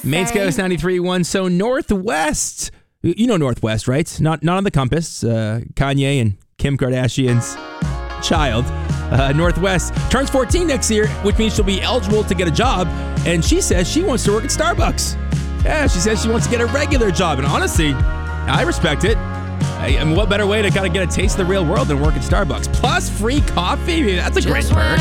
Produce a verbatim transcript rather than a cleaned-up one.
Main Scouts ninety-three point one. So Northwest, you know Northwest, right? Not not on the compass. Uh, Kanye and Kim Kardashian's child. Uh, Northwest turns fourteen next year, which means she'll be eligible to get a job. And she says she wants to work at Starbucks. Yeah, she says she wants to get a regular job. And honestly, I respect it. I mean, what better way to kind of get a taste of the real world than work at Starbucks? Plus free coffee. That's a great perk.